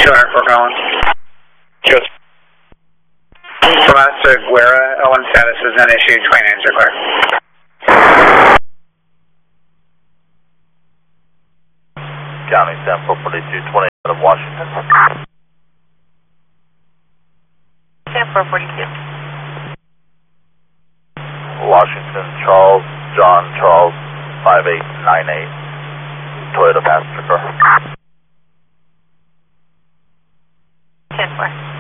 204 Collins. Just. From us to Guerra, L1 status is not issued, 29s are clear. County San 442, 20 out of Washington. San 442. Washington, Charles, John, Charles, 5898, Toyota passenger car. 10-4.